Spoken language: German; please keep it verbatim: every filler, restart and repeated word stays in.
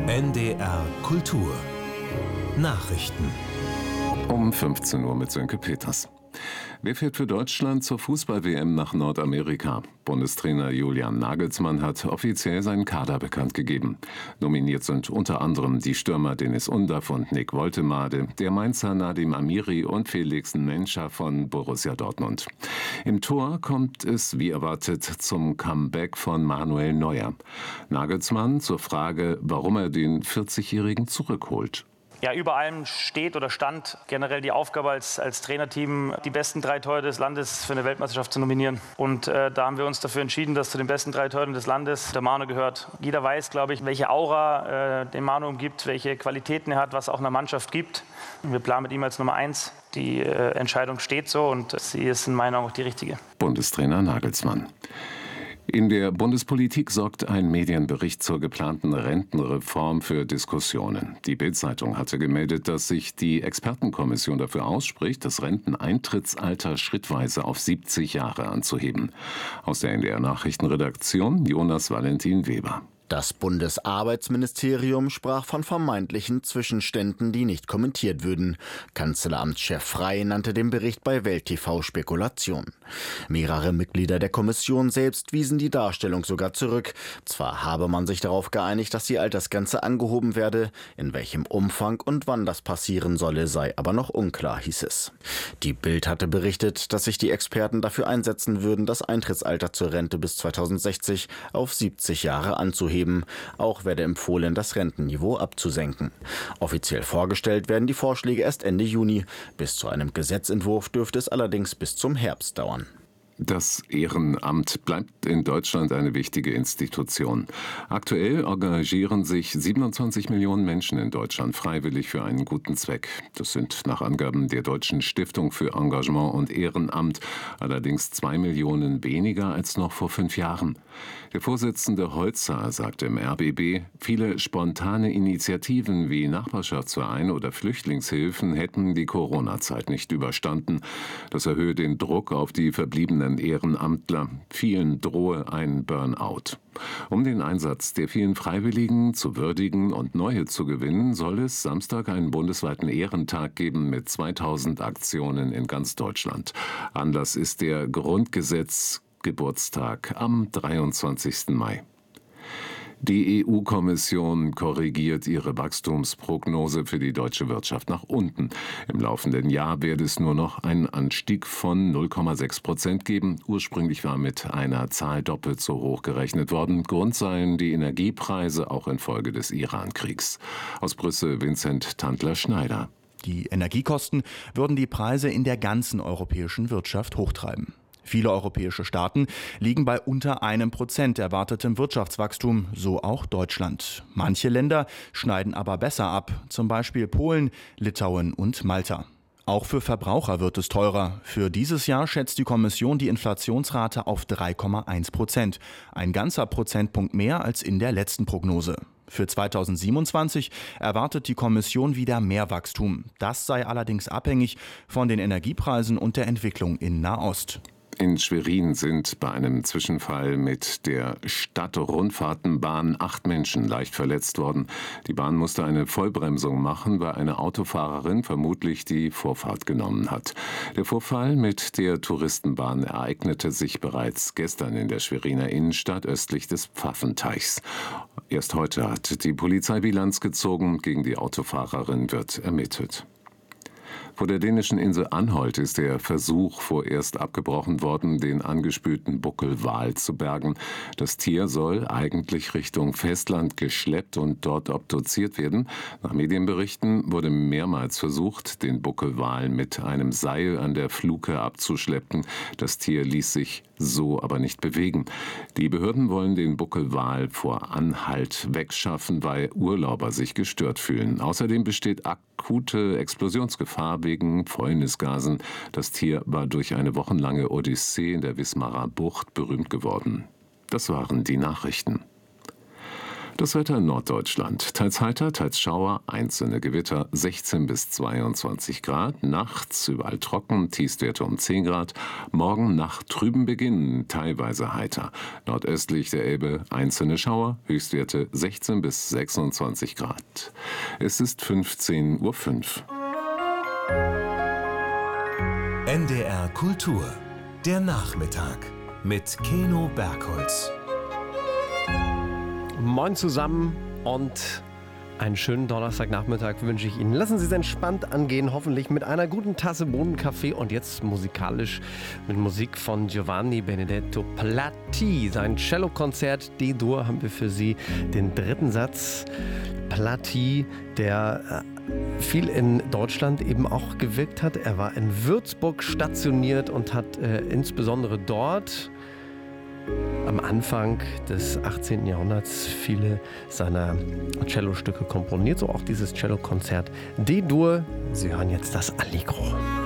N D R Kultur Nachrichten um fünfzehn Uhr mit Sönke Peters. Wer fährt für Deutschland zur Fußball-W M nach Nordamerika? Bundestrainer Julian Nagelsmann hat offiziell seinen Kader bekannt gegeben. Nominiert sind unter anderem die Stürmer Deniz Undav und Nick Woltemade, der Mainzer Nadim Amiri und Felix Nmecha von Borussia Dortmund. Im Tor kommt es, wie erwartet, zum Comeback von Manuel Neuer. Nagelsmann zur Frage, warum er den vierzigjährigen zurückholt. Ja, über allem steht oder stand generell die Aufgabe als, als Trainerteam, die besten drei Torhüter des Landes für eine Weltmeisterschaft zu nominieren. Und äh, da haben wir uns dafür entschieden, dass zu den besten drei Torhütern des Landes der Manu gehört. Jeder weiß, glaube ich, welche Aura äh, den Manu umgibt, welche Qualitäten er hat, was auch einer Mannschaft gibt. Wir planen mit ihm als Nummer eins. Die äh, Entscheidung steht so und sie ist in meinen Augen auch die richtige. Bundestrainer Nagelsmann. In der Bundespolitik sorgt ein Medienbericht zur geplanten Rentenreform für Diskussionen. Die Bild-Zeitung hatte gemeldet, dass sich die Expertenkommission dafür ausspricht, das Renteneintrittsalter schrittweise auf siebzig Jahre anzuheben. Aus der N D R-Nachrichtenredaktion Jonas Valentin Weber. Das Bundesarbeitsministerium sprach von vermeintlichen Zwischenständen, die nicht kommentiert würden. Kanzleramtschef Frey nannte den Bericht bei Welt T V Spekulation. Mehrere Mitglieder der Kommission selbst wiesen die Darstellung sogar zurück. Zwar habe man sich darauf geeinigt, dass die Altersgrenze angehoben werde, in welchem Umfang und wann das passieren solle, sei aber noch unklar, hieß es. Die Bild hatte berichtet, dass sich die Experten dafür einsetzen würden, das Eintrittsalter zur Rente bis zweitausendsechzig auf siebzig Jahre anzuheben. Auch werde empfohlen, das Rentenniveau abzusenken. Offiziell vorgestellt werden die Vorschläge erst Ende Juni. Bis zu einem Gesetzentwurf dürfte es allerdings bis zum Herbst dauern. Das Ehrenamt bleibt in Deutschland eine wichtige Institution. Aktuell engagieren sich siebenundzwanzig Millionen Menschen in Deutschland freiwillig für einen guten Zweck. Das sind nach Angaben der Deutschen Stiftung für Engagement und Ehrenamt allerdings zwei Millionen weniger als noch vor fünf Jahren. Der Vorsitzende Holzer sagte im R B B, viele spontane Initiativen wie Nachbarschaftsvereine oder Flüchtlingshilfen hätten die Corona-Zeit nicht überstanden. Das erhöhe den Druck auf die verbliebenen Ehrenamtler. Vielen drohe ein Burnout. Um den Einsatz der vielen Freiwilligen zu würdigen und neue zu gewinnen, soll es Samstag einen bundesweiten Ehrentag geben mit zweitausend Aktionen in ganz Deutschland. Anlass ist der Grundgesetz-Geburtstag am dreiundzwanzigsten Mai. Die E U-Kommission korrigiert ihre Wachstumsprognose für die deutsche Wirtschaft nach unten. Im laufenden Jahr werde es nur noch einen Anstieg von null Komma sechs Prozent geben. Ursprünglich war mit einer Zahl doppelt so hoch gerechnet worden. Grund seien die Energiepreise, auch infolge des Iran-Kriegs. Aus Brüssel Vincent Tandler-Schneider. Die Energiekosten würden die Preise in der ganzen europäischen Wirtschaft hochtreiben. Viele europäische Staaten liegen bei unter einem Prozent erwartetem Wirtschaftswachstum, so auch Deutschland. Manche Länder schneiden aber besser ab, zum Beispiel Polen, Litauen und Malta. Auch für Verbraucher wird es teurer. Für dieses Jahr schätzt die Kommission die Inflationsrate auf drei Komma eins Prozent, ein ganzer Prozentpunkt mehr als in der letzten Prognose. Für zweitausendsiebenundzwanzig erwartet die Kommission wieder mehr Wachstum. Das sei allerdings abhängig von den Energiepreisen und der Entwicklung in Nahost. In Schwerin sind bei einem Zwischenfall mit der Stadtrundfahrtenbahn acht Menschen leicht verletzt worden. Die Bahn musste eine Vollbremsung machen, weil eine Autofahrerin vermutlich die Vorfahrt genommen hat. Der Vorfall mit der Touristenbahn ereignete sich bereits gestern in der Schweriner Innenstadt östlich des Pfaffenteichs. Erst heute hat die Polizei Bilanz gezogen, gegen die Autofahrerin wird ermittelt. Vor der dänischen Insel Anholt ist der Versuch vorerst abgebrochen worden, den angespülten Buckelwal zu bergen. Das Tier soll eigentlich Richtung Festland geschleppt und dort obduziert werden. Nach Medienberichten wurde mehrmals versucht, den Buckelwal mit einem Seil an der Fluke abzuschleppen. Das Tier ließ sich so aber nicht bewegen. Die Behörden wollen den Buckelwal vor Anhalt wegschaffen, weil Urlauber sich gestört fühlen. Außerdem besteht akute Explosionsgefahr wegen Fäulnisgasen. Das Tier war durch eine wochenlange Odyssee in der Wismarer Bucht berühmt geworden. Das waren die Nachrichten. Das Wetter in Norddeutschland. Teils heiter, teils Schauer, einzelne Gewitter, sechzehn bis zweiundzwanzig Grad. Nachts überall trocken, Tiefstwerte um zehn Grad. Morgen Nacht trüben Beginn, teilweise heiter. Nordöstlich der Elbe einzelne Schauer, Höchstwerte sechzehn bis sechsundzwanzig Grad. Es ist fünfzehn Uhr fünf. N D R Kultur. Der Nachmittag mit Keno Bergholz. Moin zusammen und einen schönen Donnerstagnachmittag wünsche ich Ihnen. Lassen Sie es entspannt angehen, hoffentlich mit einer guten Tasse Bohnenkaffee und jetzt musikalisch mit Musik von Giovanni Benedetto Platti. Sein Cellokonzert D-Dur haben wir für Sie, den dritten Satz. Platti, der viel in Deutschland eben auch gewirkt hat. Er war in Würzburg stationiert und hat äh, insbesondere dort am Anfang des achtzehnten Jahrhunderts viele seiner Cellostücke komponiert, so auch dieses Cellokonzert D-Dur. Sie hören jetzt das Allegro.